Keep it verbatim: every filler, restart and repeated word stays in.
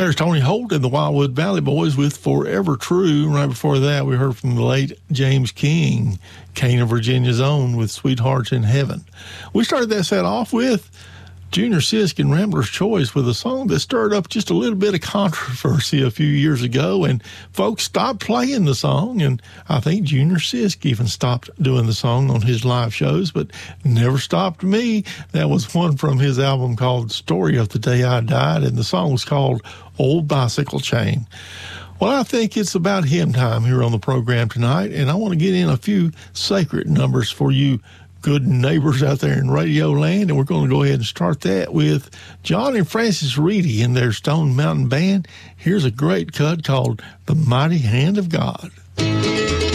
There's Tony Holt and the Wildwood Valley Boys with Forever True. Right before that, we heard from the late James King, Cana, Virginia's Own, with Sweethearts in Heaven. We started that set off with Junior Sisk and Rambler's Choice with a song that stirred up just a little bit of controversy a few years ago, and folks stopped playing the song, and I think Junior Sisk even stopped doing the song on his live shows, but never stopped me. That was one from his album called Story of the Day I Died, and the song was called Old Bicycle Chain. Well, I think it's about hymn time here on the program tonight, and I want to get in a few sacred numbers for you good neighbors out there in Radio Land, and we're going to go ahead and start that with John and Francis Reedy and their Stone Mountain Band. Here's a great cut called The Mighty Hand of God.